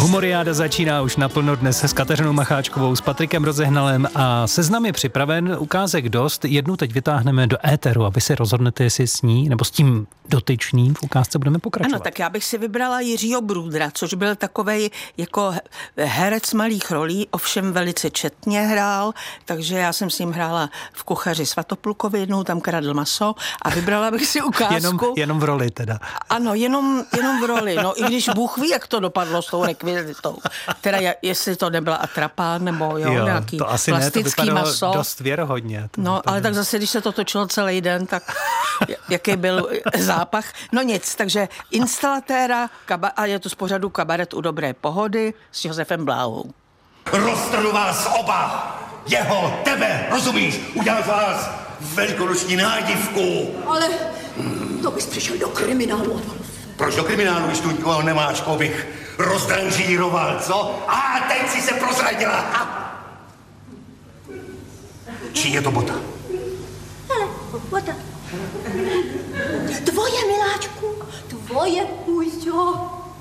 Humoriáda začíná už naplno dnes s Kateřinou Macháčkovou, s Patrikem Rozehnalem a seznam je připraven, ukázek dost. Jednu teď vytáhneme do éteru, aby si rozhodnete, jestli s ní nebo s tím dotyčným v ukázce budeme pokračovat. Ano, tak já bych si vybrala Jiřího Brůdra, což byl takovej jako herec malých rolí, ovšem velice četně hrál, takže já jsem s ním hrála v Kuchaři Svatoplukovi, jednou tam kradl maso a vybrala bych si ukázku. Jenom v roli teda. Ano, jenom v roli. No i když Bůh ví, jak to dopadlo s tou rekvizitou. Teda jestli to nebyla atrapa, nebo nějaký to asi plastický ne, to maso. Dost věrohodně. Ale tak zase, když se to točilo celý den, tak jaký byl zápach. No nic, takže instalatéra a je to z pořadu Kabaret u dobré pohody s Josefem Bláhou. Roztrhnu vás oba! Jeho, tebe, rozumíš? Udělal z vás velikonoční nádivku. Ale to bys přišel do kriminálu. Proč do kriminálu, když tu nikoho nemáš, koho bych rozdranžíroval, co? A teď si se prozradila. Ha! Čí je to bota? Hele, bota. Tvoje, miláčku, tvoje, Půjďo.